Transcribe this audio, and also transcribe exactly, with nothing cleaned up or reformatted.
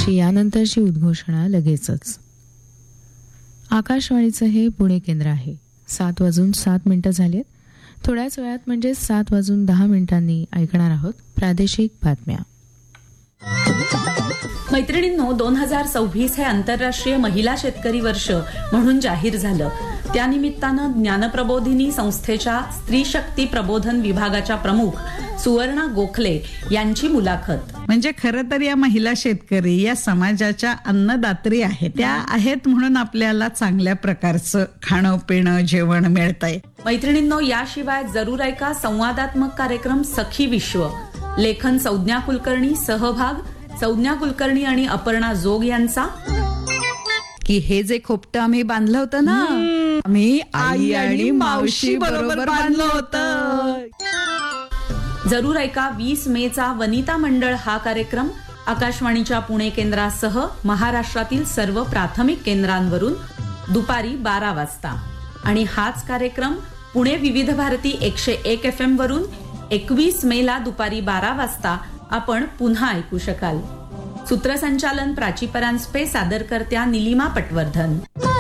आमची यानंतरची उद्घोषणा लगेचच. आकाशवाणीचं हे पुणे केंद्र आहे. सात वाजून सात मिनिटं झालेत. थोड्याच वेळात म्हणजे सात वाजून दहा मिनिटांनी ऐकणार आहोत प्रादेशिक बातम्या. मैत्रिणींनो, दोन हजार सव्वीस हे आंतरराष्ट्रीय महिला शेतकरी वर्ष म्हणून जाहीर झालं. त्यानिमित्तानं ज्ञानप्रबोधिनी संस्थेच्या स्त्री शक्ती प्रबोधन विभागाच्या प्रमुख सुवर्णा गोखले यांची मुलाखत. म्हणजे खरं तर या महिला शेतकरी या समाजाच्या अन्नदात्री आहेत. त्या आहेत म्हणून आपल्याला चांगल्या प्रकारचं खाणं पिणं जेवण मिळतंय. मैत्रिणींनो, याशिवाय जरूर ऐका संवादात्मक कार्यक्रम सखी विश्व. लेखन संज्ञा कुलकर्णी, सहभाग संज्ञा कुलकर्णी आणि अपर्णा जोग यांचा. की हे जे खोपटं आम्ही बांधलं होतं ना, आम्ही आई आणि मावशी बरोबर बांधलं होतं. जरूर ऐका वीस मेचा वनिता मंडळ हा कार्यक्रम आकाशवाणीच्या पुणे केंद्रासह महाराष्ट्रातील सर्व प्राथमिक केंद्रांवरून दुपारी बारा वाजता. आणि हाच कार्यक्रम पुणे विविध भारती एकशे एक एफ एम वरून एकवीस मेला दुपारी बारा वाजता आपण पुन्हा ऐकू शकाल. सूत्रसंचालन प्राची परांजपे, सादरकर्त्या निलिमा पटवर्धन.